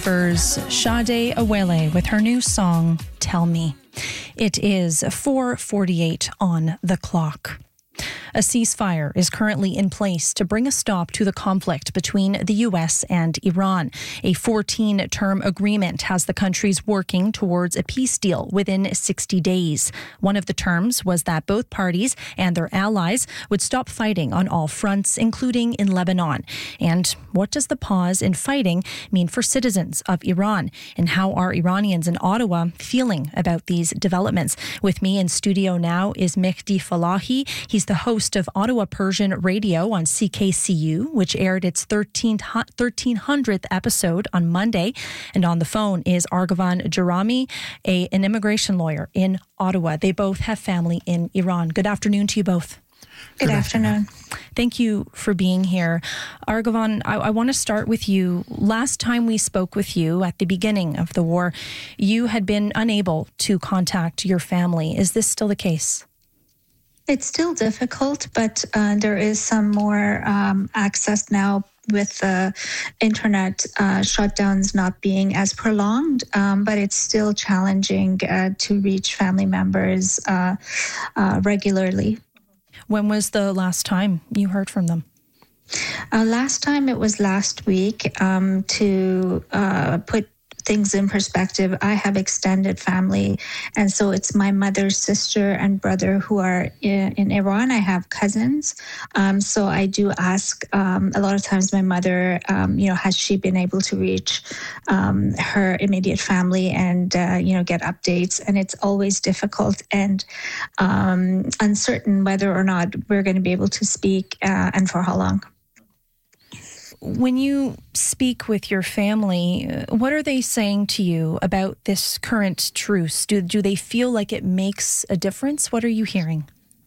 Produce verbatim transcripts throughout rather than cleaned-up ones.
First, Sade Awele with her new song, Tell Me. It is four forty-eight on the clock. A ceasefire is currently in place to bring a stop to the conflict between the U S and Iran. A fourteen-term agreement has the countries working towards a peace deal within sixty days. One of the terms was that both parties and their allies would stop fighting on all fronts, including in Lebanon. And what does the pause in fighting mean for citizens of Iran? And how are Iranians in Ottawa feeling about these developments? With me in studio now is Mehdi Falahi. He's the host of Ottawa Persian Radio on C K C U, which aired its thirteenth hundredth episode on Monday. And on the phone is Argavan Jarami, a, an immigration lawyer in Ottawa. They both have family in Iran. Good afternoon to you both. Good, Good afternoon. afternoon. Thank you for being here. Argavan, I, I want to start with you. Last time we spoke with you at the beginning of the war, you had been unable to contact your family. Is this still the case? It's still difficult, but uh, there is some more um, access now with the internet uh, shutdowns not being as prolonged, um, but it's still challenging uh, to reach family members uh, uh, regularly. When was the last time you heard from them? Uh, last time it was last week. Um, to uh, put things in perspective, I have extended family, and so it's my mother's sister and brother who are in, in Iran. I have cousins, um, so I do ask um, a lot of times my mother, um, you know, has she been able to reach um, her immediate family and uh, you know, get updates? And it's always difficult and um, uncertain whether or not we're going to be able to speak uh, and for how long. When you speak with your family, what are they saying to you about this current truce? Do do they feel like it makes a difference? What are you hearing?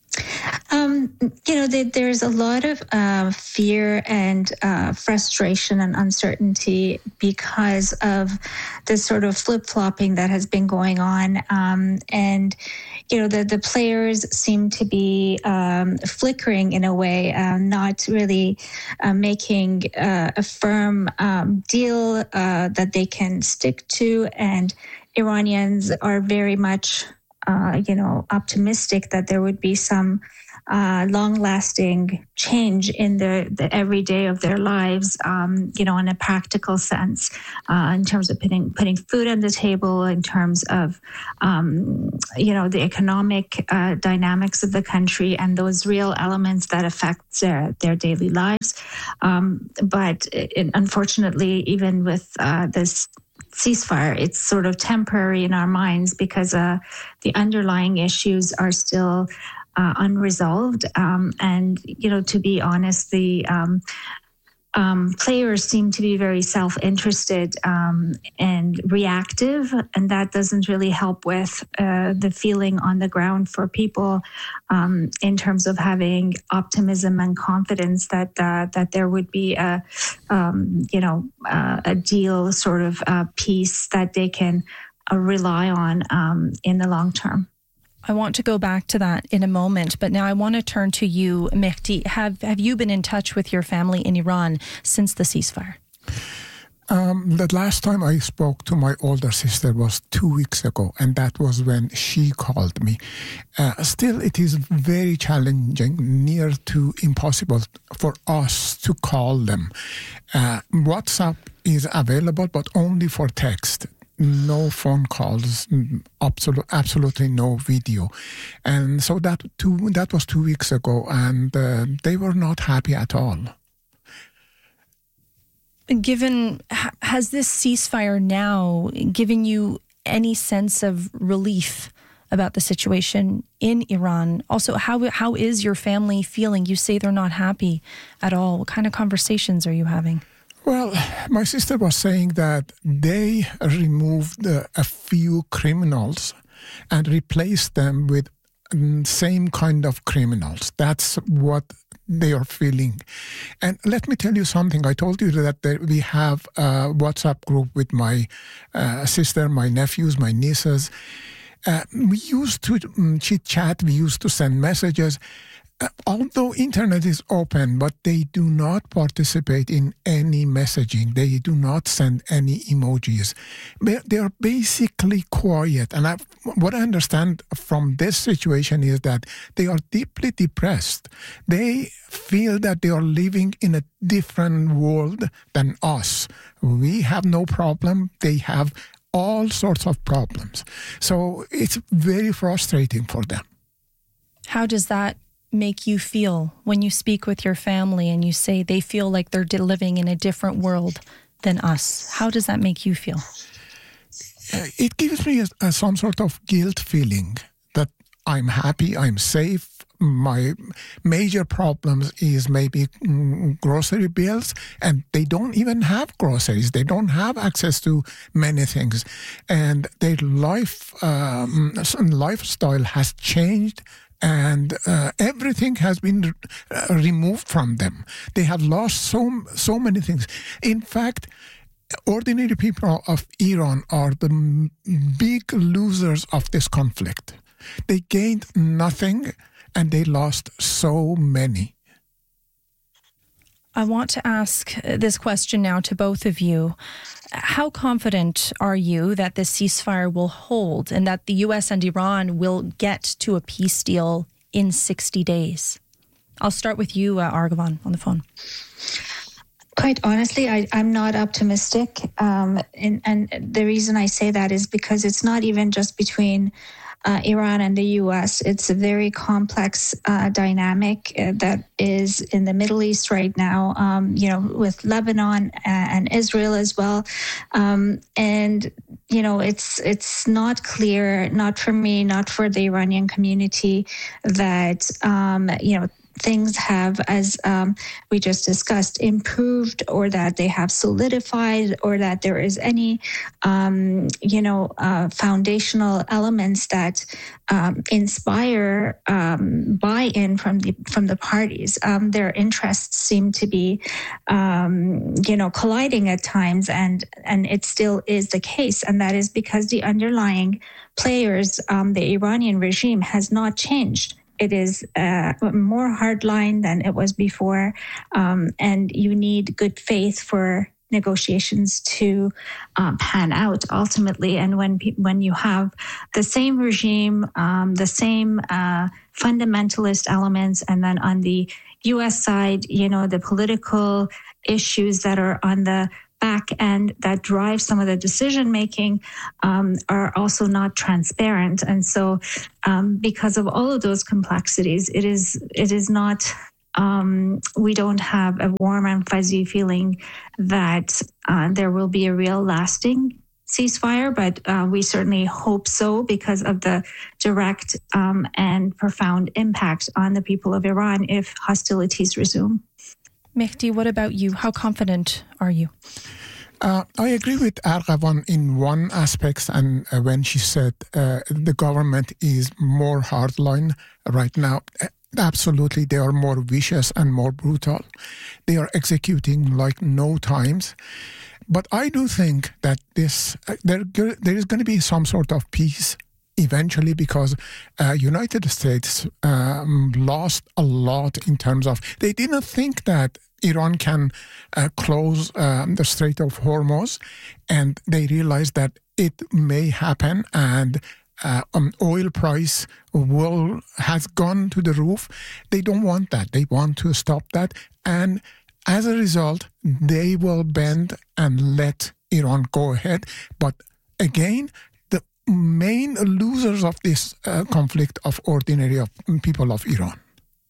Um, you know, they, there's a lot of uh, fear and uh, frustration and uncertainty because of this sort of flip-flopping that has been going on. Um, and, you know, the, the players seem to be um, flickering in a way, uh, not really uh, making uh, a firm um, deal uh, that they can stick to. And Iranians are very much Uh, you know, optimistic that there would be some uh, long-lasting change in the, the everyday of their lives, um, you know, in a practical sense, uh, in terms of putting putting food on the table, in terms of, um, you know, the economic uh, dynamics of the country and those real elements that affect their, their daily lives. Um, but it, unfortunately, even with uh, this ceasefire, it's sort of temporary in our minds because uh, the underlying issues are still uh, unresolved. Um, and, you know, to be honest, the um, um, players seem to be very self-interested um, and reactive, and that doesn't really help with uh, the feeling on the ground for people um, in terms of having optimism and confidence that uh, that there would be a, um, you know, uh, a deal, sort of uh, peace that they can uh, rely on um, in the long term. I want to go back to that in a moment, but now I want to turn to you, Mehdi. Have have you been in touch with your family in Iran since the ceasefire? Um, the last time I spoke to my older sister was two weeks ago, and that was when she called me. Uh, still, it is very challenging, near to impossible for us to call them. Uh, WhatsApp is available, but only for text. No phone calls, absolute, absolutely no video. And so that two, that was two weeks ago, and uh, they were not happy at all. Given, has this ceasefire now given you any sense of relief about the situation in Iran? Also, how how is your family feeling? You say they're not happy at all. What kind of conversations are you having? Well, my sister was saying that they removed uh, a few criminals and replaced them with um, same kind of criminals. That's what they are feeling. And let me tell you something. I told you that there, we have a WhatsApp group with my uh, sister, my nephews, my nieces. Uh, we used to um, chit-chat. We used to send messages. uh, although internet is open, but they do not participate in any messaging. They do not send any emojis. They, they are basically quiet. And I, what I understand from this situation is that they are deeply depressed. They feel that they are living in a different world than us. We have no problem. They have all sorts of problems. So it's very frustrating for them. How does that make you feel when you speak with your family and you say they feel like they're living in a different world than us? How does that make you feel? It gives me a, a, some sort of guilt feeling that I'm happy, I'm safe. My major problems is maybe mm, grocery bills, and they don't even have groceries. They don't have access to many things. And their life um, lifestyle has changed, and uh, everything has been uh, removed from them. They have lost so, so many things. In fact, ordinary people of Iran are the m- big losers of this conflict. They gained nothing, and they lost so many. I want to ask this question now to both of you. How confident are you that this ceasefire will hold and that the U S and Iran will get to a peace deal in sixty days? I'll start with you, uh, Arghwan, on the phone. Quite honestly, I, I'm not optimistic. Um, and, and the reason I say that is because it's not even just between Uh, Iran and the U S. It's a very complex uh, dynamic uh, that is in the Middle East right now, um, you know, with Lebanon and Israel as well. Um, and, you know, it's it's not clear, not for me, not for the Iranian community, that, um, you know, things have, as um, we just discussed, improved, or that they have solidified, or that there is any, um, you know, uh, foundational elements that um, inspire um, buy-in from the from the parties. Um, their interests seem to be, um, you know, colliding at times, and and it still is the case, and that is because the underlying players, um, the Iranian regime, has not changed. It is uh, more hardline than it was before, um, and you need good faith for negotiations to um, pan out ultimately. And when pe- when you have the same regime, um, the same uh, fundamentalist elements, and then on the U S side, you know, the political issues that are on the back end that drive some of the decision making um, are also not transparent, and so um, because of all of those complexities, it is it is not. Um, we don't have a warm and fuzzy feeling that uh, there will be a real lasting ceasefire, but uh, we certainly hope so because of the direct um, and profound impact on the people of Iran if hostilities resume. Mehdi, what about you? How confident are you? Uh, I agree with Arghwan in one aspect, and uh, when she said uh, the government is more hardline right now. Absolutely, they are more vicious and more brutal. They are executing like no times. But I do think that this uh, there there is going to be some sort of peace eventually, because uh, United States um, lost a lot in terms of, they didn't think that Iran can uh, close um, the Strait of Hormuz, and they realized that it may happen, and uh, um, oil price will has gone to the roof. They don't want that. They want to stop that, and as a result, they will bend and let Iran go ahead. But again, the main losers of this uh, conflict of ordinary of people of Iran.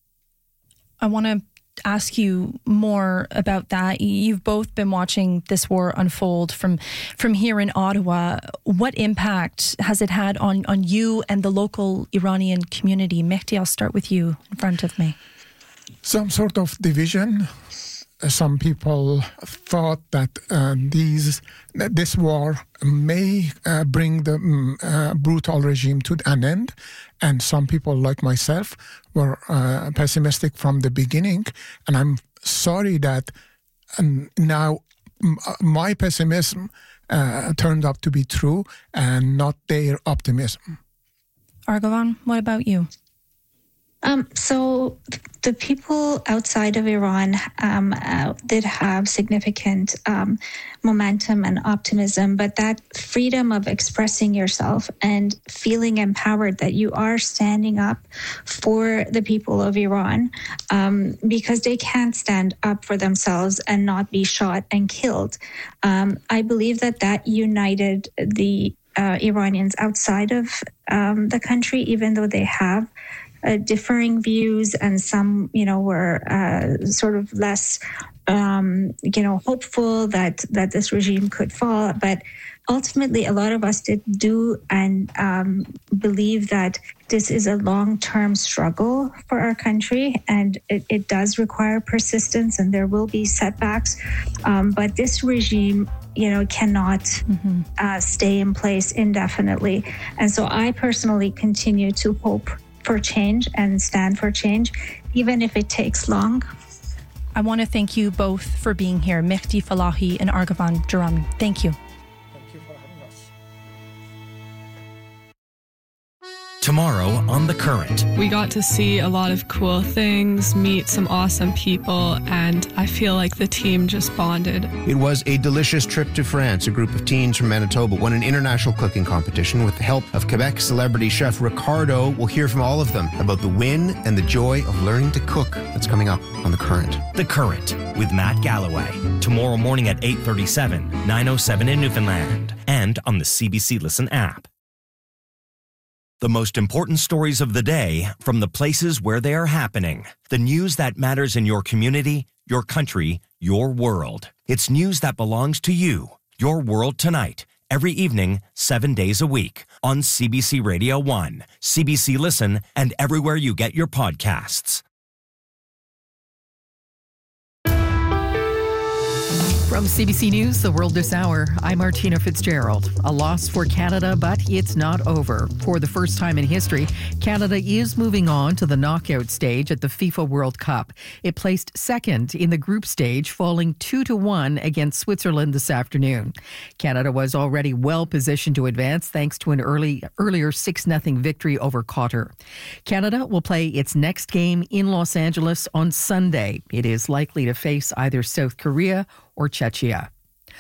I want to ask you more about that. You've both been watching this war unfold from from here in Ottawa. What impact has it had on, on you and the local Iranian community? Mehdi, I'll start with you in front of me. Some sort of division. Some people thought that uh, these that this war may uh, bring the uh, brutal regime to an end, and some people like myself were uh, pessimistic from the beginning. And I'm sorry that um, now m- my pessimism uh, turned out to be true and not their optimism. Arghwan, what about you? Um, so the people outside of Iran um, uh, did have significant um, momentum and optimism, but that freedom of expressing yourself and feeling empowered that you are standing up for the people of Iran um, because they can't stand up for themselves and not be shot and killed. Um, I believe that that united the uh, Iranians outside of um, the country, even though they have Uh, differing views, and some, you know, were uh, sort of less, um, you know, hopeful that that this regime could fall. But ultimately, a lot of us did do and um, believe that this is a long-term struggle for our country, and it, it does require persistence, and there will be setbacks. Um, but this regime, you know, cannot mm-hmm. uh, stay in place indefinitely. And so I personally continue to hope for change and stand for change, even if it takes long. I want to thank you both for being here, Mehdi Falahi and Argavan Jarami. Thank you. Thank you for having us. Tomorrow on The Current. We got to see a lot of cool things, meet some awesome people, and I feel like the team just bonded. It was a delicious trip to France. A group of teens from Manitoba won an international cooking competition with the help of Quebec celebrity chef Ricardo. We'll hear from all of them about the win and the joy of learning to cook. That's coming up on The Current. The Current with Matt Galloway. Tomorrow morning at eight thirty-seven, nine oh seven in Newfoundland, and on the C B C Listen app. The most important stories of the day from the places where they are happening. The news that matters in your community, your country, your world. It's news that belongs to you. Your World Tonight. Every evening, seven days a week. On C B C Radio one, C B C Listen, and everywhere you get your podcasts. From C B C News, The World This Hour, I'm Martina Fitzgerald. A loss for Canada, but it's not over. For the first time in history, Canada is moving on to the knockout stage at the FIFA World Cup. It placed second in the group stage, falling two to one against Switzerland this afternoon. Canada was already well positioned to advance thanks to an early earlier six nothing victory over Qatar. Canada will play its next game in Los Angeles on Sunday. It is likely to face either South Korea or Czechia.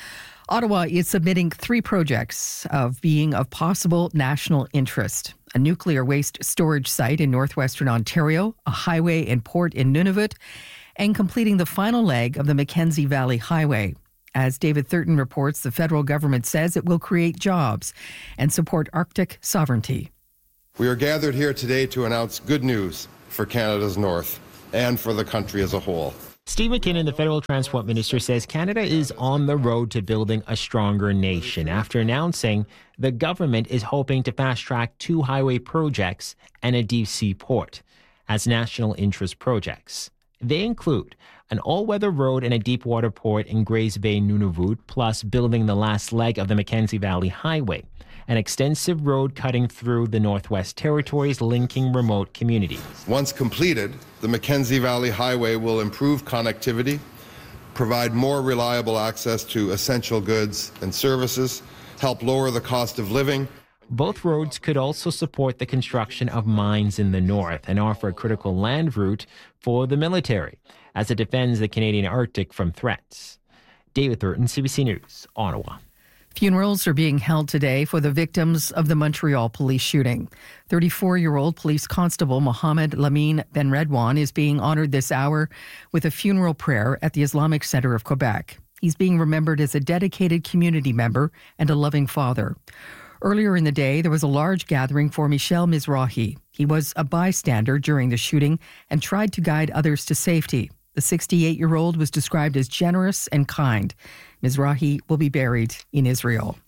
Ottawa is submitting three projects of being of possible national interest. A nuclear waste storage site in northwestern Ontario, a highway and port in Nunavut, and completing the final leg of the Mackenzie Valley Highway. As David Thurton reports, the federal government says it will create jobs and support Arctic sovereignty. We are gathered here today to announce good news for Canada's North and for the country as a whole. Steve McKinnon, the federal transport minister, says Canada is on the road to building a stronger nation after announcing the government is hoping to fast-track two highway projects and a deep-sea port as national interest projects. They include an all-weather road and a deep-water port in Grays Bay, Nunavut, plus building the last leg of the Mackenzie Valley Highway, an extensive road cutting through the Northwest Territories, linking remote communities. Once completed, the Mackenzie Valley Highway will improve connectivity, provide more reliable access to essential goods and services, help lower the cost of living. Both roads could also support the construction of mines in the north and offer a critical land route for the military as it defends the Canadian Arctic from threats. David Thurton, C B C News, Ottawa. Funerals are being held today for the victims of the Montreal police shooting. thirty-four-year-old police constable Mohammed Lamine Benredwan is being honored this hour with a funeral prayer at the Islamic Centre of Quebec. He's being remembered as a dedicated community member and a loving father. Earlier in the day, there was a large gathering for Michel Mizrahi. He was a bystander during the shooting and tried to guide others to safety. The sixty-eight-year-old was described as generous and kind. Mizrahi will be buried in Israel.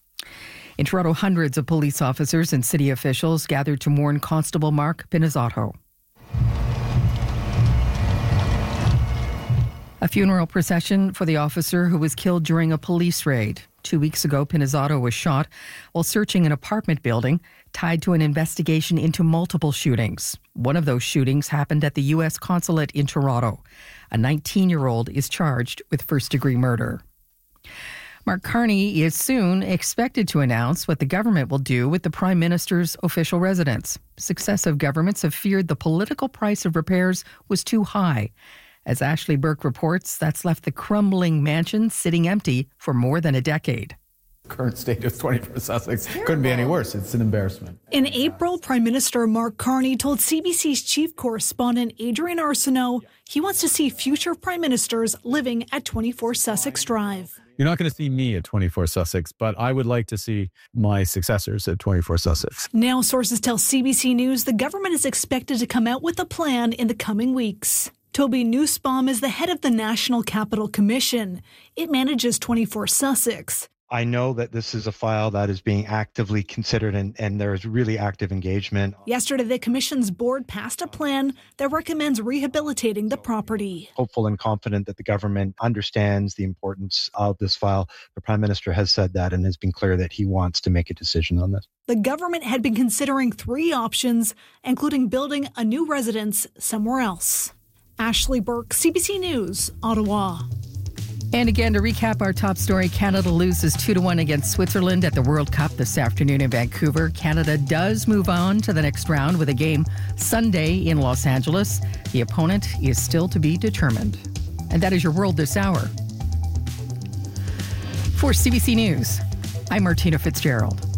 In Toronto, hundreds of police officers and city officials gathered to mourn Constable Mark Pinizzato. A funeral procession for the officer who was killed during a police raid. Two weeks ago, Pinizzato was shot while searching an apartment building tied to an investigation into multiple shootings. One of those shootings happened at the U S consulate in Toronto. A nineteen-year-old is charged with first-degree murder. Mark Carney is soon expected to announce what the government will do with the Prime Minister's official residence. Successive governments have feared the political price of repairs was too high. As Ashley Burke reports, that's left the crumbling mansion sitting empty for more than a decade. Current state of twenty-four Sussex couldn't be any worse. It's an embarrassment. In April, Prime Minister Mark Carney told C B C's chief correspondent Adrian Arsenault he wants to see future prime ministers living at twenty-four Sussex Drive. You're not going to see me at twenty-four Sussex, but I would like to see my successors at twenty-four Sussex. Now, sources tell C B C News the government is expected to come out with a plan in the coming weeks. Toby Nussbaum is the head of the National Capital Commission. It manages twenty-four Sussex. I know that this is a file that is being actively considered and, and there is really active engagement. Yesterday, the Commission's board passed a plan that recommends rehabilitating the property. Hopeful and confident that the government understands the importance of this file. The Prime Minister has said that and has been clear that he wants to make a decision on this. The government had been considering three options, including building a new residence somewhere else. Ashley Burke, C B C News, Ottawa. And again, to recap our top story, Canada loses two to one against Switzerland at the World Cup this afternoon in Vancouver. Canada does move on to the next round with a game Sunday in Los Angeles. The opponent is still to be determined. And that is your World This Hour. For C B C News, I'm Martina Fitzgerald.